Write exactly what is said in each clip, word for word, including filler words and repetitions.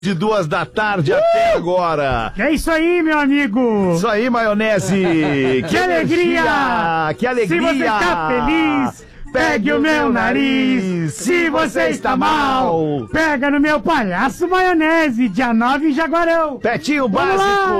De duas da tarde uh! até agora. É isso aí, meu amigo. Isso aí, maionese. que, que alegria. alegria. Que alegria. Se você está feliz, pegue o meu nariz. Se você está mal, pega no meu palhaço maionese. Dia nove em Jaguarão. Petinho básico.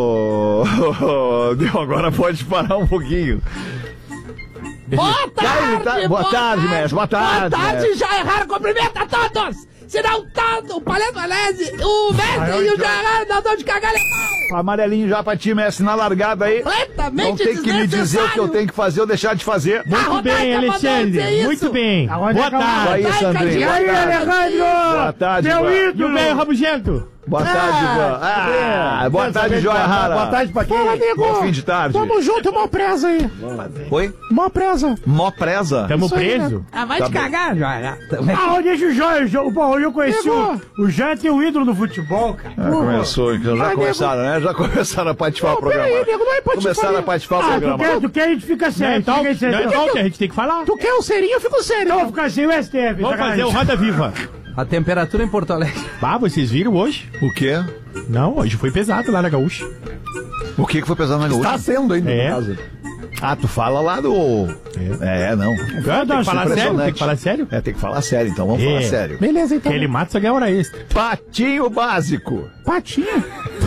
Deu, agora pode parar um pouquinho. Boa tarde, tá... boa, boa tarde, mestre. Boa tarde. Boa tarde, mestre. já erraram. Cumprimento a todos. Se não tá o Palhaço Valese, o mestre e o Jair não dão de cagar legal. Amarelinho já pra ti, mestre, na largada aí. Completamente não tem que me dizer o que eu tenho que fazer ou deixar de fazer. Muito ah, bem, Alexandre. Muito bem. Boa tarde. Aí, Sandrinho. E aí, Alejandro? Boa tarde, meu ídolo. E o velho rabugento? Boa tarde, Ivan. Ah, ah, boa tarde, Joia Rara. Boa tarde pra quem? Fala, amigo. Bom fim de tarde. Tamo junto, mó presa aí. Oi? Mó presa. Mó presa? Tamo Isso preso? aí, né? Ah, vai tá te cagar, Joia. Ah, deixa o Joia. Pô, hoje eu conheci o, o Joia, tem o ídolo do futebol, cara. Ah, começou, então já começaram, né? Já começaram a patifar o programa. Peraí, nego, não é patifar. Começaram a patifar o ah, programa. Tu quer, tu quer, a gente fica sério. Então, fica sério. não, então, a gente tem que falar. Tu quer o serinho, eu fico sério. Então, vou ficar sem o S T F. Vamos fazer o Roda Viva. A temperatura em Porto Alegre. Ah, vocês viram hoje? O quê? Não, hoje foi pesado lá na Gaúcha. O que que foi pesado na Gaúcha? Está sendo ainda, é. no caso. Ah, tu fala lá do... É, é não. É, tem que falar sério? Tem que falar sério? É, tem que falar sério, então vamos é. falar sério. Beleza, então. Que ele mata, só ganha hora extra. Patinho básico. Patinho?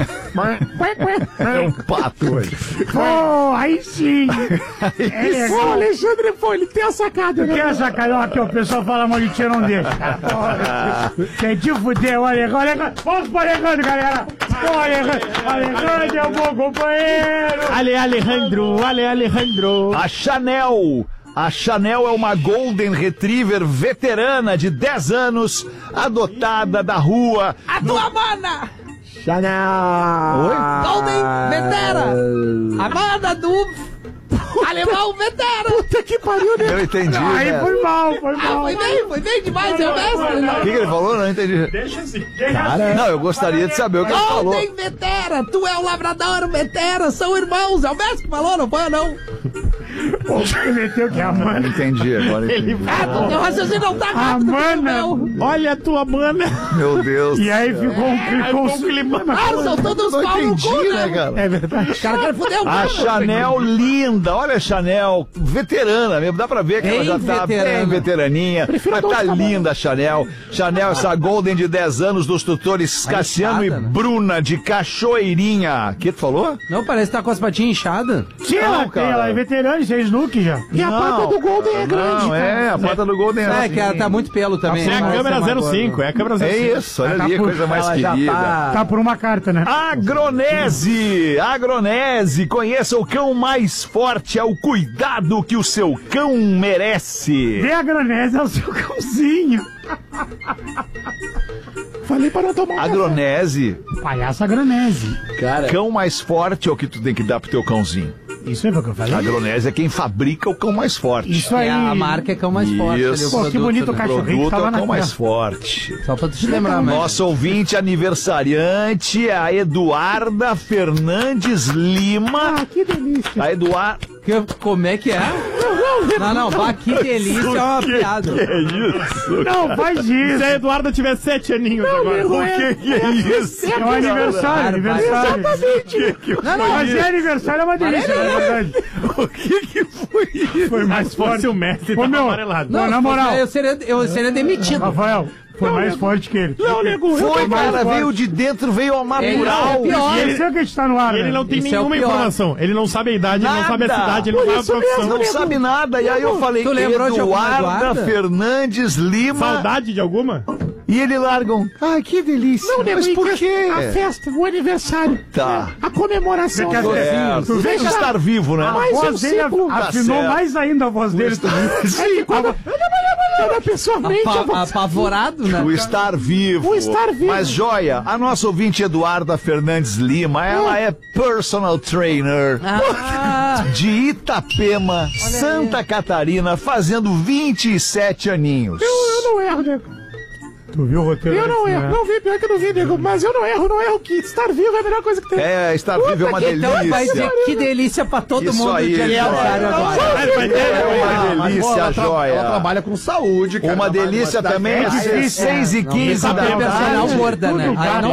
É um pato hoje. Oh, aí sim. É Pô, o Alexandre, pô, ele tem a sacada, né? Tem a sacada, ó, aqui, ó, o pessoal fala mal de ti, não deixa, cara. Quer te fuder, o Alexandre. Vamos pro Alexandre, galera. Pô, Alexandre, Alexandre é um bom companheiro. Ale Alejandro, Ale Alejandro. A Chanel. A Chanel é uma Golden Retriever veterana de dez anos, adotada da rua. A tua mana! Chanel. Oi? Golden Vetera! A mana do alemão Vetera! Puta que pariu, né? Eu entendi, Aí né? foi mal, foi Ah, mal. foi bem, foi bem demais, eu mestre. O que, que ele falou? Não entendi. Deixa assim. Cara, não, eu gostaria de saber o que ele falou. Golden Vetera! Tu é o labrador Vetera, são irmãos. É o mestre que falou, não foi, não? Pô, ele meteu que é a mana. Não entendi, agora entendi. Ah, teu raciocínio não tá A rápido. mana. Olha a tua mana. Meu Deus. E aí ficou um, ficou um clima. Ah, são todos Não pau no entendi, cu, né, cara? É verdade. Os caras querem foder o A cara. Chanel linda, olha a Chanel, veterana mesmo, dá pra ver que ela Bem já tá veterana. bem veteraninha, mas tá linda a Chanel. Chanel, essa Golden de dez anos dos tutores Cassiano e inchada, né? Bruna de Cachoeirinha. O que tu falou? Não, parece que tá com as patinhas inchadas. Sim, ela Não, tem, cara. ela é veterana, isso é Snook já. E a Não, pata do Golden é grande, Não, cara. é, a pata do Golden É, assim. que ela tá muito pelo também. É a Parece câmera uma zero coisa- cinco, é a câmera zero É cinco. isso, olha Tá ali, por- coisa mais Ela já querida. tá... Tá por uma carta, né? Agronese, Agronese, conheça o cão mais forte, é o cuidado que o seu cão merece. Dê a granese ao seu cãozinho. Falei para não tomar um Agronese, café. Palhaço agronese. Cara, cão mais forte é o que tu tem que dar pro teu cãozinho. Isso aí foi o que eu falei? Agronese é quem fabrica o cão mais forte. Isso aí. é a marca que é o mais forte. Isso. ali, o Pô, que produto, bonito o né? cachorrinho que Produto tá é lá o na cão mais tela. forte. Só pra tu te lembrar, mas... Nosso ouvinte aniversariante é a Eduarda Fernandes Lima. Ah, que delícia. A Eduarda... Que- Como é que é? Não, não, bah, que delícia, é uma piada. É isso? Não, faz isso. Se a Eduarda tiver sete aninhos agora. amigo, O que, que é isso? É um aniversário, aniversário. Exatamente. Não, não, Mas é aniversário, é uma delícia, na verdade. O que que foi isso? Foi mais Se fosse forte. o mestre, Ô, tá meu, amarelado. Não, na se fosse- moral. Eu seria, eu seria demitido. Rafael, foi mais forte que ele. Não, nego, Foi, mais cara, forte. veio de dentro, veio ao natural. Ele é pior. E ele sabe que a gente tá no ar, E ele né? não tem Isso é o nenhuma pior. informação. Ele não sabe a idade, ele não sabe a Nada. cidade, ele Por não sabe a isso mesmo, profissão. Não sabe nada. E aí eu falei, Tu lembrou de alguma Eduarda Eduarda? Fernandes Lima. Saudade de alguma? E ele largam. Ai, que delícia. Não, nego, Mas por em quê? A festa, o aniversário. Tá. A comemoração. É, Tu vê tem que estar vivo, né? A um voz dele Tá afinou certo. mais ainda a voz dele. Aí, quando, quando a pessoa mente, a Apa- voz... apavorado, né? O estar vivo. O estar vivo. Mas, joia, a nossa ouvinte Eduarda Fernandes Lima, ela é personal trainer Ah, de Itapema, Santa Catarina, fazendo vinte e sete aninhos. Eu não erro, nego. Tu viu o roteiro? Eu não desse, erro, né? não vi, pior que eu não vi, nego. Mas eu não erro, não erro que estar vivo é a melhor coisa que tem. É, estar vivo é uma Então vai dizer delícia. que delícia pra todo Isso mundo aí, de aniversário Joia. agora. É uma delícia, ela, tra- joia. ela trabalha com saúde, cara. Uma Trabalha delícia numa cidade também é mais- seis e quinze Não, da personal tarde. gorda, né? Aí não